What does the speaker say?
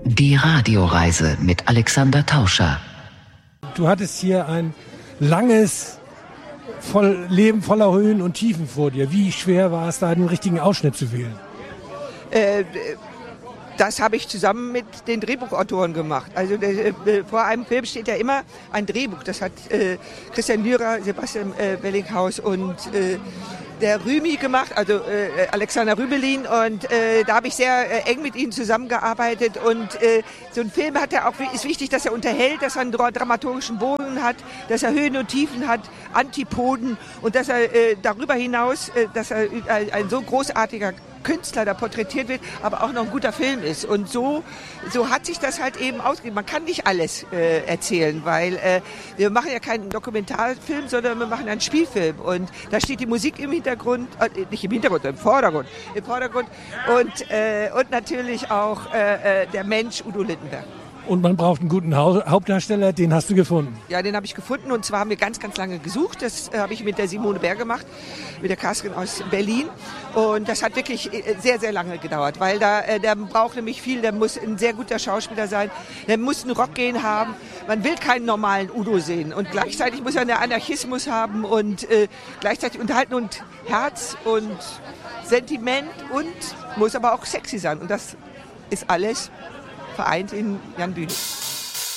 Die Radioreise mit Alexander Tauscher. Du hattest hier ein langes Leben voller Höhen und Tiefen vor dir. Wie schwer war es, da den richtigen Ausschnitt zu wählen? Das habe ich zusammen mit den Drehbuchautoren gemacht. Also vor einem Film steht ja immer ein Drehbuch. Das hat Christian Lyra, Sebastian Wellinghaus und der Rümi gemacht, also Alexander Rümelin. Und da habe ich sehr eng mit ihnen zusammengearbeitet. Und so ein Film ist wichtig, dass er unterhält, dass er einen dramaturgischen Boden hat, dass er Höhen und Tiefen hat, Antipoden und dass er darüber hinaus, dass er ein so großartiger Künstler da porträtiert wird, aber auch noch ein guter Film ist. Und so hat sich das halt eben ausgegeben. Man kann nicht alles erzählen, weil wir machen ja keinen Dokumentarfilm, sondern wir machen einen Spielfilm. Und da steht die Musik im Hintergrund, nicht im Hintergrund, im Vordergrund. Und natürlich auch der Mensch Udo Lindenberg. Und man braucht einen guten Hauptdarsteller, den hast du gefunden? Ja, den habe ich gefunden und zwar haben wir ganz, ganz lange gesucht. Das habe ich mit der Simone Bär gemacht, mit der Casterin aus Berlin. Und das hat wirklich sehr, sehr lange gedauert, weil der braucht nämlich viel, der muss ein sehr guter Schauspieler sein, der muss einen Rockgehen haben. Man will keinen normalen Udo sehen und gleichzeitig muss er einen Anarchismus haben und gleichzeitig unterhalten und Herz und Sentiment und muss aber auch sexy sein. Und das ist alles vereint in Jan Bühne.